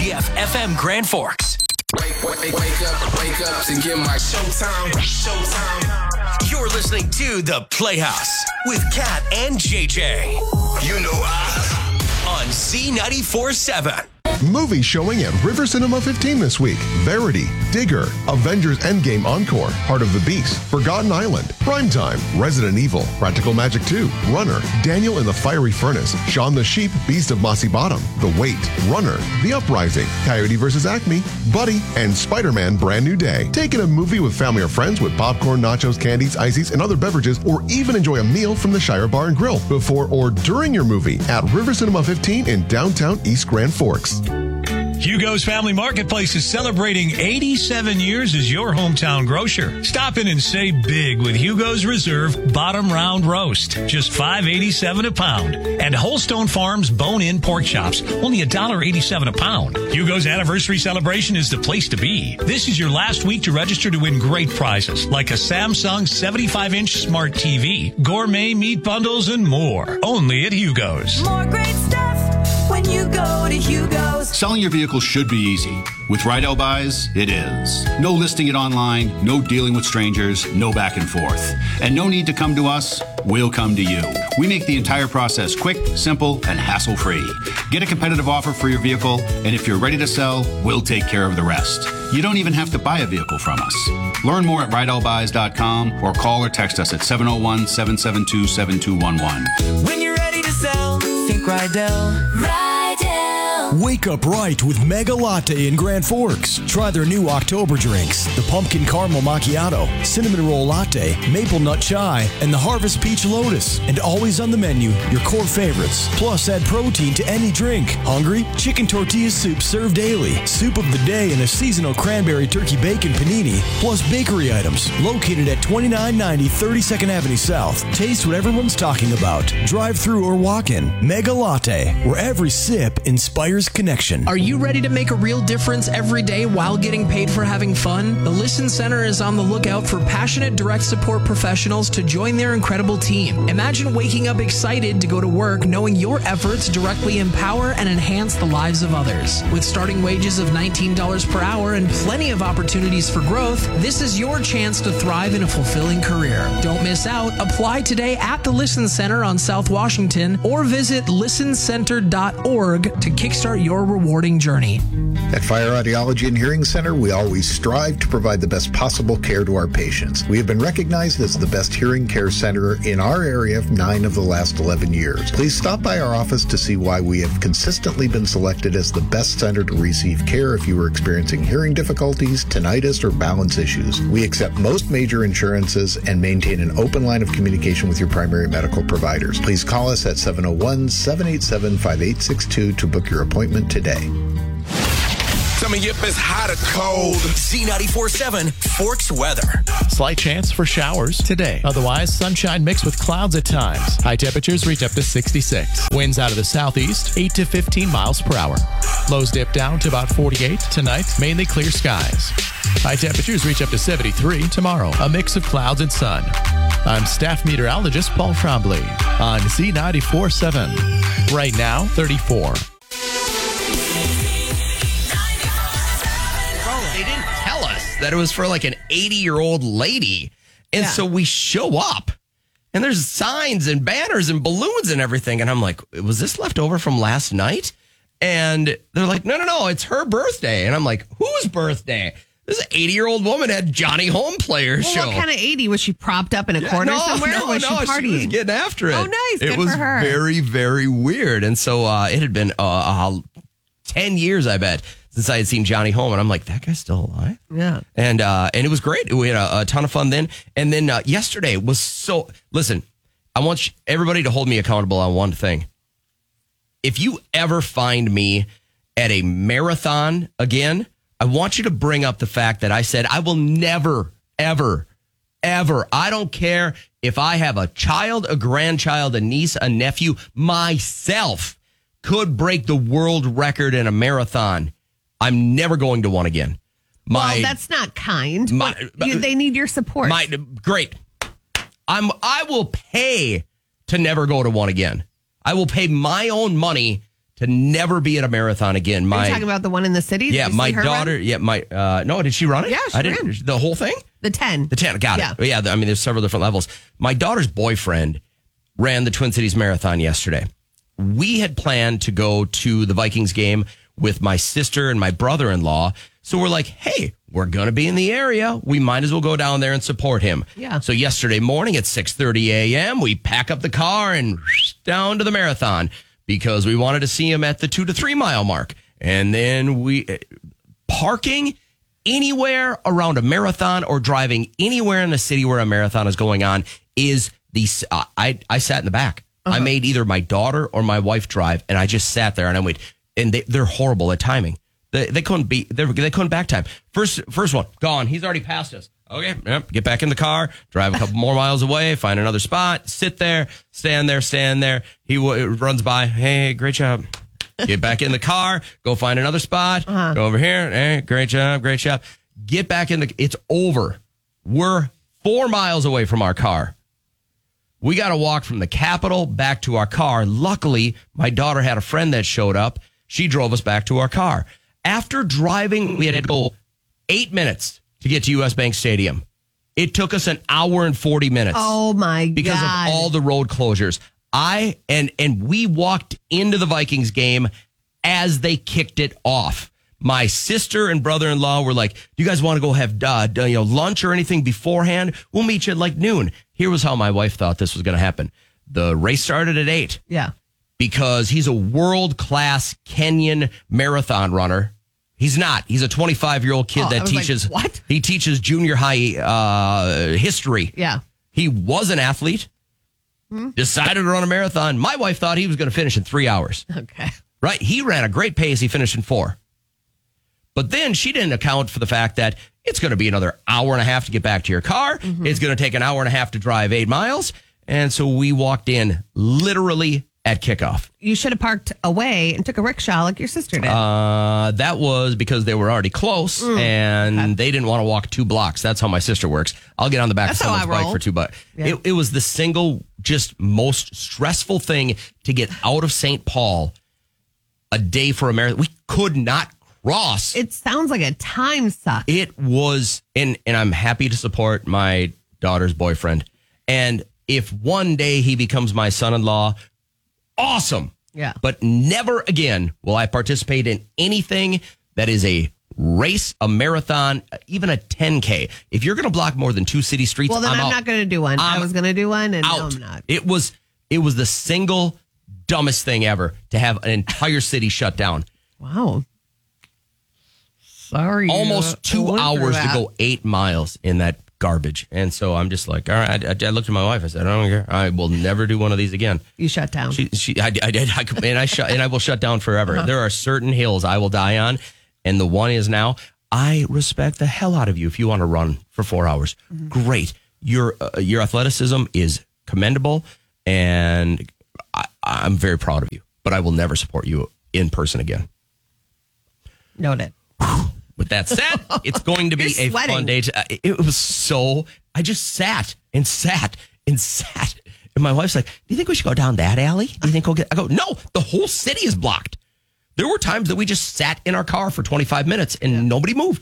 WBBF FM Grand Forks. Wake up and get my showtime. You're listening to The Playhouse with Kat and JJ. You know I. On Z94.7. Movie showing at River Cinema 15 this week. Verity, Digger, Avengers Endgame Encore, Heart of the Beast, Forgotten Island, Primetime, Resident Evil, Practical Magic 2, Runner, Daniel in the Fiery Furnace, Shaun the Sheep, Beast of Mossy Bottom, The Wait, Runner, The Uprising, Coyote vs. Acme, Buddy, and Spider-Man Brand New Day. Take in a movie with family or friends with popcorn, nachos, candies, ices, and other beverages, or even enjoy a meal from the Shire Bar and Grill before or during your movie at River Cinema 15 in downtown East Grand Forks. Hugo's Family Marketplace is celebrating 87 years as your hometown grocer. Stop in and save big with Hugo's Reserve Bottom Round Roast, just $5.87 a pound. And Holstone Farms Bone-In Pork Chops, only $1.87 a pound. Hugo's anniversary celebration is the place to be. This is your last week to register to win great prizes, like a Samsung 75-inch smart TV, gourmet meat bundles, and more. Only at Hugo's. More great stuff when you go to Hugo's. Selling your vehicle should be easy. With Rydell Buys, it is. No listing it online, no dealing with strangers, no back and forth. And no need to come to us, we'll come to you. We make the entire process quick, simple, and hassle-free. Get a competitive offer for your vehicle, and if you're ready to sell, we'll take care of the rest. You don't even have to buy a vehicle from us. Learn more at RydellBuys.com or call or text us at 701-772-7211. When you're ready to sell, think Rydell. Wake up right with Mega Latte in Grand Forks. Try their new October drinks, the Pumpkin Caramel Macchiato, Cinnamon Roll Latte, Maple Nut Chai, and the Harvest Peach Lotus. And always on the menu, your core favorites. Plus, add protein to any drink. Hungry? Chicken tortilla soup served daily. Soup of the day and a seasonal cranberry turkey bacon panini. Plus bakery items. Located at 2990 32nd Avenue South. Taste what everyone's talking about. Drive through or walk in. Mega Latte, where every sip inspires connection. Are you ready to make a real difference every day while getting paid for having fun? The Listen Center is on the lookout for passionate direct support professionals to join their incredible team. Imagine waking up excited to go to work knowing your efforts directly empower and enhance the lives of others. With starting wages of $19 per hour and plenty of opportunities for growth, this is your chance to thrive in a fulfilling career. Don't miss out. Apply today at the Listen Center on South Washington or visit listencenter.org to kickstart your rewarding journey. At Fire Audiology and Hearing Center, we always strive to provide the best possible care to our patients. We have been recognized as the best hearing care center in our area 9 of the last 11 years. Please stop by our office to see why we have consistently been selected as the best center to receive care if you are experiencing hearing difficulties, tinnitus, or balance issues. We accept most major insurances and maintain an open line of communication with your primary medical providers. Please call us at 701-787-5862 to book your appointment today. Tell me if it's hot or cold. Z94.7 Forks weather. Slight chance for showers today. Otherwise, sunshine mixed with clouds at times. High temperatures reach up to 66. Winds out of the southeast, 8 to 15 miles per hour. Lows dip down to about 48. Tonight, mainly clear skies. High temperatures reach up to 73 tomorrow. A mix of clouds and sun. I'm staff meteorologist Paul Trombley on Z94.7. Right now, 34. They didn't tell us that it was for like an 80-year-old lady. And so we show up and there's signs and banners and balloons and everything. And I'm like, was this left over from last night? And they're like, no, it's her birthday. And I'm like, whose birthday? This 80-year-old woman had Johnny Home Players show. What kind of 80? Was she propped up in a corner somewhere? Or was she partying? She was getting after it. Oh, nice. It Good was for her. very, very weird. And so it had been 10 years, I bet, since I had seen Johnny Home. And I'm like, that guy's still alive? Yeah. And it was great. We had a ton of fun then. And then yesterday was so... Listen, I want everybody to hold me accountable on one thing. If you ever find me at a marathon again, I want you to bring up the fact that I said I will never, ever, I don't care if I have a child, a grandchild, a niece, a nephew, myself could break the world record in a marathon. I'm never going to one again. Well, that's not kind. They need your support. Great. I will pay to never go to one again. I will pay my own money to never be at a marathon again. Are you talking about the one in the city? Yeah, Did you my see her daughter. run? Yeah, no, did she run it? Yeah, she ran. The whole thing? The 10. The 10, got it. Yeah, I mean, there's several different levels. My daughter's boyfriend ran the Twin Cities Marathon yesterday. We had planned to go to the Vikings game with my sister and my brother-in-law. So we're like, hey, we're going to be in the area. We might as well go down there and support him. Yeah. So yesterday morning at 6:30 a.m., we pack up the car and down to the marathon because we wanted to see him at the 2 to 3 mile mark. And then parking anywhere around a marathon or driving anywhere in the city where a marathon is going on is I sat in the back. I made either my daughter or my wife drive, and I just sat there and I wait. And they're horrible at timing. They couldn't back time. First one gone. He's already passed us. Okay, yep, get back in the car, drive a couple more miles away, find another spot, sit there, stand there. He runs by. Hey, great job. Get back in the car, go find another spot, go over here. Hey, great job. Get back in it's over. We're 4 miles away from our car. We got to walk from the Capitol back to our car. Luckily, my daughter had a friend that showed up. She drove us back to our car. After driving, we had to go 8 minutes to get to U.S. Bank Stadium. It took us an hour and 40 minutes. Oh, my God. Because of all the road closures. And we walked into the Vikings game as they kicked it off. My sister and brother-in-law were like, do you guys want to go have lunch or anything beforehand? We'll meet you at like noon. Here was how my wife thought this was going to happen. The race started at 8. Yeah. Because he's a world-class Kenyan marathon runner. He's not. He's a 25-year-old kid that teaches. Like, what? He teaches junior high history. Yeah. He was an athlete. Decided to run a marathon. My wife thought he was going to finish in 3 hours. Okay. Right? He ran a great pace. He finished in 4. But then she didn't account for the fact that it's going to be another hour and a half to get back to your car. It's going to take an hour and a half to drive 8 miles. And so we walked in literally at kickoff. You should have parked away and took a rickshaw like your sister did. That was because they were already close and they didn't want to walk 2 blocks. That's how my sister works. I'll get on the back of someone's bike for 2 bucks. Yeah. It was the single, just most stressful thing to get out of St. Paul a day for a marathon. We could not cross. It sounds like a time suck. It was, and I'm happy to support my daughter's boyfriend. And if one day he becomes my son-in-law, awesome. Yeah. But never again will I participate in anything that is a race, a marathon, even a 10K. If you're going to block more than 2 city streets, well, then I'm out. not going to do one. I was going to do one, and out. no, I'm not. It was the single dumbest thing ever to have an entire city shut down. Wow. Sorry. Almost 2 hours to go 8 miles in that garbage. And so I'm just like, all right. I looked at my wife. I said, I don't care. I will never do one of these again. You shut down. I did. And I will shut down forever. There are certain hills I will die on. And the one is now, I respect the hell out of you if you want to run for 4 hours. Great. Your athleticism is commendable. And I'm very proud of you. But I will never support you in person again. Noted. With that said, it's going to be a fun day. It was so, I just sat. And my wife's like, do you think we should go down that alley? Do you think we'll I go, no, the whole city is blocked. There were times that we just sat in our car for 25 minutes and nobody moved.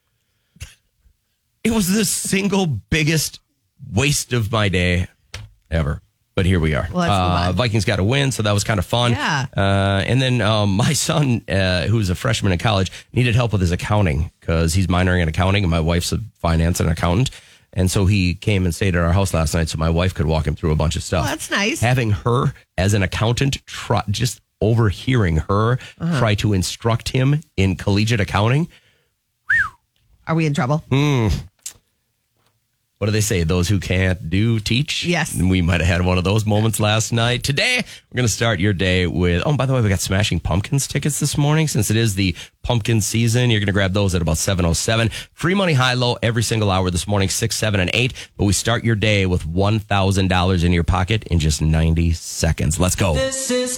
It was the single biggest waste of my day ever. But here we are. Well, Vikings got a win, so that was kind of fun. Yeah. And then my son, who's a freshman in college, needed help with his accounting because he's minoring in accounting, and my wife's a finance and accountant. And so he came and stayed at our house last night so my wife could walk him through a bunch of stuff. Oh, that's nice. Having her as an accountant, just overhearing her try to instruct him in collegiate accounting. Are we in trouble? What do they say? Those who can't do, teach? Yes. And we might have had one of those moments last night. Today, we're going to start your day with, by the way, we got Smashing Pumpkins tickets this morning. Since it is the pumpkin season, you're going to grab those at about 7:07. Free money high-low every single hour this morning, 6, 7, and 8. But we start your day with $1,000 in your pocket in just 90 seconds. Let's go. This is